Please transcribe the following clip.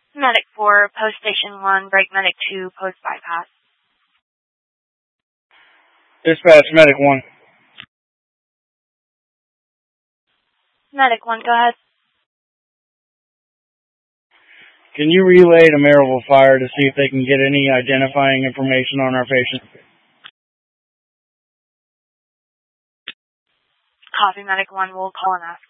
Medic 4, post station 1, break medic 2, post bypass. Dispatch, medic 1. Medic 1, go ahead. Can you relay to Maryville Fire to see if they can get any identifying information on our patient? Copy, medic 1, we'll call and ask.